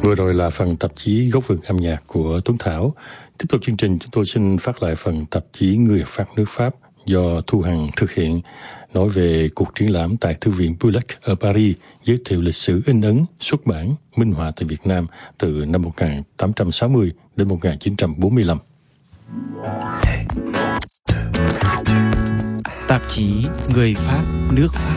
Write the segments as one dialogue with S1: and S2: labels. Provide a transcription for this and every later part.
S1: Vừa rồi là phần tạp chí Góc vườn âm nhạc của Tuấn Thảo. Tiếp tục chương trình, chúng tôi xin phát lại phần tạp chí Người phát nước Pháp do Thu Hằng thực hiện, nói về cuộc triển lãm tại Thư viện Boulogne ở Paris, giới thiệu lịch sử in ấn, xuất bản, minh họa tại Việt Nam từ năm 1860 đến 1945.
S2: Tạp chí Người Pháp nước Pháp.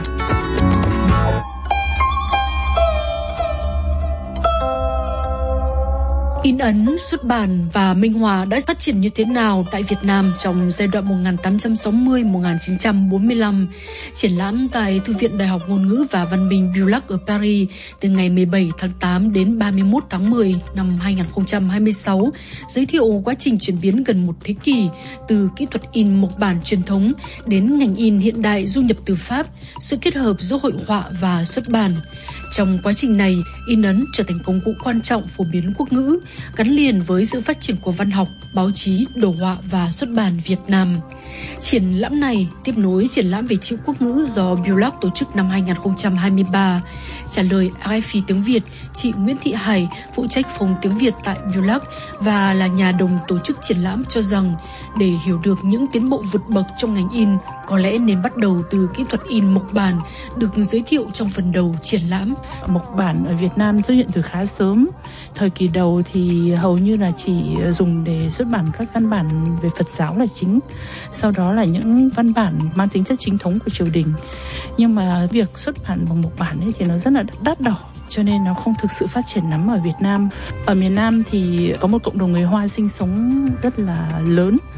S3: In ấn, xuất bản và minh họa đã phát triển như thế nào tại Việt Nam trong giai đoạn 1860-1945. Triển lãm tại Thư viện Đại học Ngôn ngữ và Văn minh Boulogne ở Paris từ ngày 17 tháng 8 đến 31 tháng 10 năm 2026 giới thiệu quá trình chuyển biến gần một thế kỷ từ kỹ thuật in mộc bản truyền thống đến ngành in hiện đại du nhập từ Pháp, sự kết hợp giữa hội họa và xuất bản. Trong quá trình này, in ấn trở thành công cụ quan trọng phổ biến quốc ngữ, gắn liền với sự phát triển của văn học, báo chí, đồ họa và xuất bản Việt Nam. Triển lãm này tiếp nối triển lãm về chữ quốc ngữ do Boulogne tổ chức năm 2023. Trả lời RFI tiếng Việt, chị Nguyễn Thị Hải, phụ trách phòng tiếng Việt tại Boulogne và là nhà đồng tổ chức triển lãm cho rằng, để hiểu được những tiến bộ vượt bậc trong ngành in, có lẽ nên bắt đầu từ kỹ thuật in mộc bản được giới thiệu trong phần đầu triển lãm.
S4: Mộc bản ở Việt Nam xuất hiện từ khá sớm. Thời kỳ đầu thì hầu như là chỉ dùng để xuất bản các văn bản về Phật giáo là chính. Sau đó là những văn bản mang tính chất chính thống của triều đình. Nhưng mà việc xuất bản bằng mộc bản ấy thì nó rất là đắt đỏ, cho nên nó không thực sự phát triển lắm ở Việt Nam. Ở miền Nam thì có một cộng đồng người Hoa sinh sống rất là lớn.